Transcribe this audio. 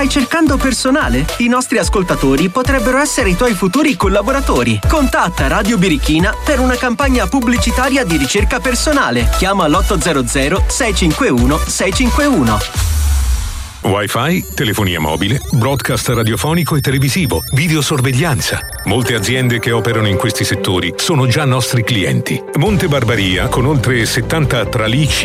Stai cercando personale? I nostri ascoltatori potrebbero essere i tuoi futuri collaboratori. Contatta Radio Birichina per una campagna pubblicitaria di ricerca personale. Chiama l'800 651 651. Wi-Fi, telefonia mobile, broadcast radiofonico e televisivo, videosorveglianza. Molte aziende che operano in questi settori sono già nostri clienti. Monte Barbaria, con oltre 70 tralicci